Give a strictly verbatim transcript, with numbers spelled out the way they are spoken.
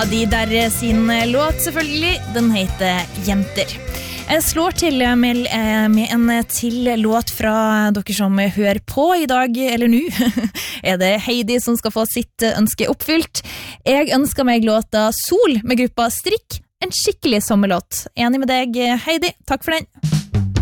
de der sin låt selvfølgelig. Den heter Jenter. Jeg slår til med, med en til låt fra dere som hører på i dag, eller nå. Er det Heidi som skal få sitt ønske oppfylt? Jeg ønsker meg låta Sol med gruppa Strikk. En skikkelig sommerlåt. Enig med deg, Heidi. Takk for den.